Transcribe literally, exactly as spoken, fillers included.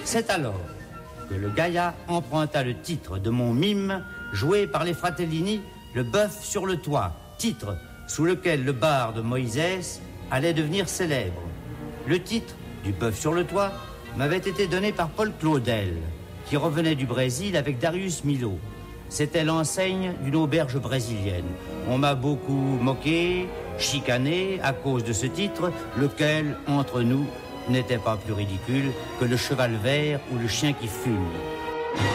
C'est alors que le Gaïa emprunta le titre de mon mime, joué par les Fratellini, le bœuf sur le toit, titre sous lequel le barde Moïse allait devenir célèbre. Le titre du bœuf sur le toit m'avait été donné par Paul Claudel, qui revenait du Brésil avec Darius Milhaud. C'était l'enseigne d'une auberge brésilienne. On m'a beaucoup moqué, chicané à cause de ce titre, lequel, entre nous, n'était pas plus ridicule que le cheval vert ou le chien qui fume.